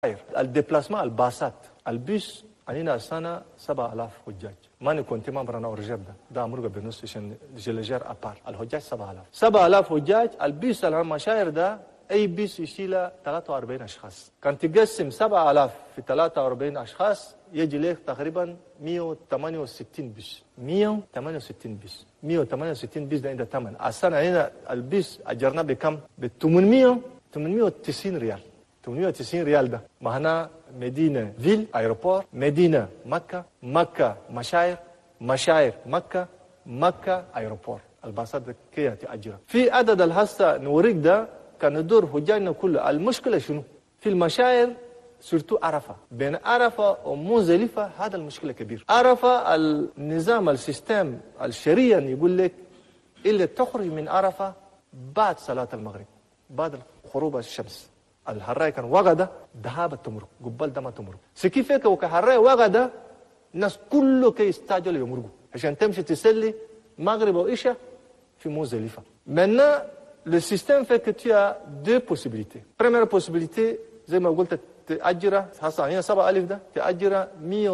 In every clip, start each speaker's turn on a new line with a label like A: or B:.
A: الديبلاسمون الباصات البيس علينا السنة 7000 حجاج. ماني كنت ما برنا ورجب ده أمرق بنص عشان جلجار أبار الحجاج 7000 حجاج. البيس المشاير ده أي بيس يشيل 43 أشخاص. كان تقسم 7000 في 43 أشخاص يجي لك تقريبا 168 بيس. 168 بيس 168 بيس ده عند ثمن السنة هنا البيس أجرنا بكم؟ ب 890 ريال. 890 ريال ده معناه مدينة فيل ايروبور، مدينة مكة مشاير مكة ايروبور. الباصات ده كي تأجرها في عدد الهسه نوريك ده كان ندور حجاجنا كله. المشكلة شنو؟ في المشاير سورتو عرفة، بين عرفة ومزدلفة هذا المشكلة كبير. عرفة النظام السيستم الشريعة يقول لك إلا تخرج من عرفة بعد صلاة المغرب، بعد غروب الشمس. الحراي كان وغدا ذهاب التمرق قبل ده ما تمرق سكيفك وكحراي وغدا الناس كله كي يستعجلوا يمرقوا عشان تمشي تسلي مغرب وإشاء في مزدلفة. منا السيستم فيك فيها دو بوسيبيليتي. بريمير بوسيبيليتي زي ما قلت تأجرها هسه هنا 7000 ده تأجرها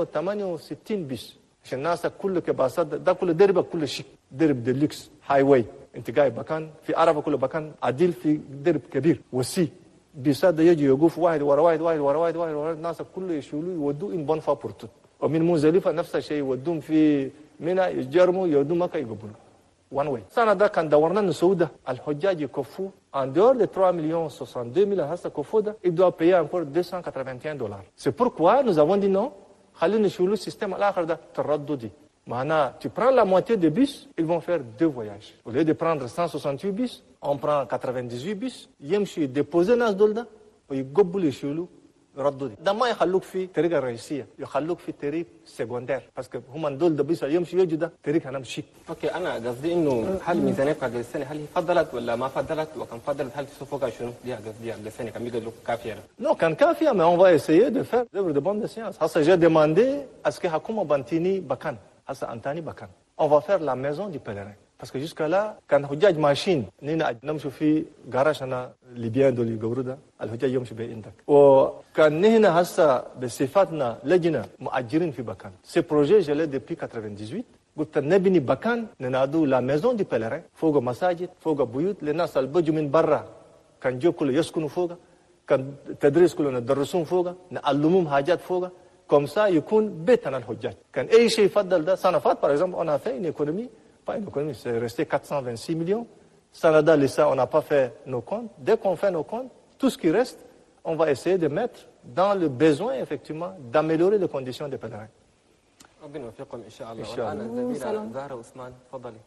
A: 168 بيس عشان الناس كله كباصات ده كله درب كله شيك، درب ديلكس هاي واي. انت جاي مكان في عرفة كله مكان عديل في درب كبير وسي بيسات ده يجي يوقف واحد ورا واحد الناس كله يشيلوا يودوه ان بون فابورتوت. ومن مزدلفة نفس الشيء يودوهم في منى يجرموا يودوه مكة يقبلوا وان واي. السنة ده كان دورنا نسوده الحجاج يكفوا en dehors de 3 millions 62 000 هسه كفوا ده ils doivent payer encore $281. C'est pourquoi nous avons dit non خلينا نشيلوا السيستم الآخر ده ترددي. معناه tu prends la moitié des bus ils vont faire 2 voyages au lieu de prendre 168 bus on prend 98 bus يمشي يديبوزي ناس دول ده ويقبلوا يشيلوا يردوا ده ما يخلوك في طريقة رئيسية، يخلوك في طريق سيكوندير باسكو هم دول ده بس يمشي يجوا ده طريق هنمشي.
B: اوكي انا قصدي انه هل الميزانية بتاعت السنة هل هي فضلت ولا ما فضلت؟ وكان فضلت هل تسوقها شنو؟ دي قصدي السنة كان بيقولوا كافية.
A: Non كان كافية mais on va essayer de faire œuvre de bonne science. هسه j'ai demandé à ce que حكومة بنتيني بكان هسه أنتاني بكان. On va faire la maison du pèlerin. parce que jusqu'à là كان حجاج ماشين نينا نمشوا في جراج أنا ليبيان دول يقولوا ده الحجاج يمشوا بعندك. وكان نحن هسه بصفاتنا لجنة مؤجرين في بكان. ce projet je l'ai depuis 98. قلت نبني بكان ننادو لا ميزون دي بيلرين فوق مساجد فوق بيوت للناس اللي بيجوا من برا كان جو كله يسكنوا فوق، كان تدريس كله ندرسون فوق، نعلمهم حاجات فوق كم سا يكون بيتنا الحجاج. كان أي شيء يفضل ده سنة فات par exemple on a fait une économie. Pas une économie, c'est resté 426 millions. Sanada, on n'a pas fait nos comptes. Dès qu'on fait nos comptes, tout ce qui reste, on va essayer de mettre dans le besoin, effectivement, d'améliorer les conditions des pèlerins.
B: ربنا يوفقكم إن شاء الله. والآن الزميلة زهرة عثمان تفضلي.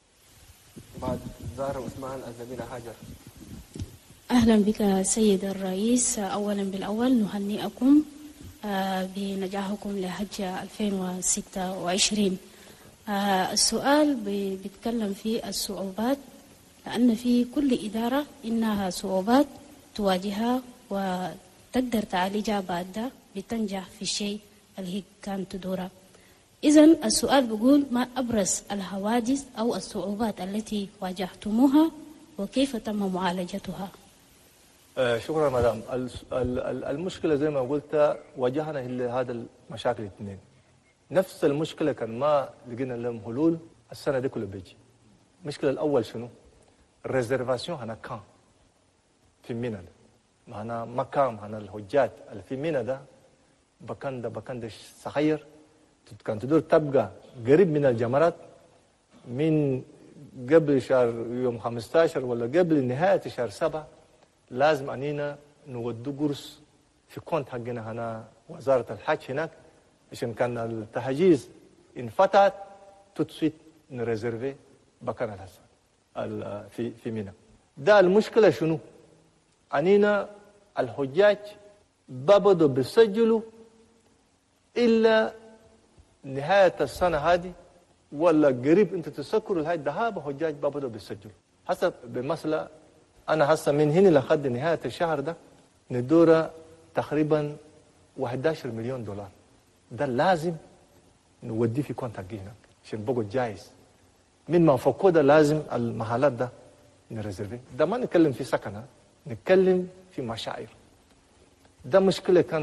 B: بعد زهرة عثمان الزميلة هاجر.
C: أهلا بك سيد الرئيس. أولا بالأول نهنئكم بنجاحكم لحج 2026. السؤال بيتكلم في الصعوبات، لأن في كل إدارة إنها صعوبات تواجهها وتقدر تعالجها بعد بتنجح في الشيء اللي هي كانت تدورها. إذن السؤال بيقول ما أبرز الحوادث أو الصعوبات التي واجهتموها وكيف تم معالجتها؟
A: شكرا مدام. المشكلة زي ما قلت واجهنا هذا المشاكل الاثنين. نفس المشكلة كان ما لقينا لهم حلول السنة دي كله بيجي. المشكلة الأول شنو؟ الريزرفاسيون هنا كان في مينا ده. معنا مكان هنا الحجاج اللي في مينا ده بكان ده صغير كان تدور تبقى قريب من الجمرات من قبل شهر يوم 15 ولا قبل نهاية شهر 7 لازم أنينا نودو قرص في كونت حقنا هنا وزارة الحج هناك عشان كان التحجيز انفتحت تتسويت نريزرفي بكان الحسن في مينا. ده المشكلة شنو؟ أنينا الحجاج بابدوا بيسجلوا إلا نهاية السنة هذه ولا قريب أنت تسكروا لهاي الذهاب حجاج بابدوا بيسجلوا حسب بمثلا. أنا هسه من هنا لحد نهاية الشهر ده ندور تقريبا 11 مليون دولار. ده لازم نوديه في كونت حقي هناك عشان بقوا جايز. من ما فوقه ده لازم المحلات ده نريزرفي. ده ما نتكلم في سكنة، نتكلم في مشاعر. ده مشكلة كان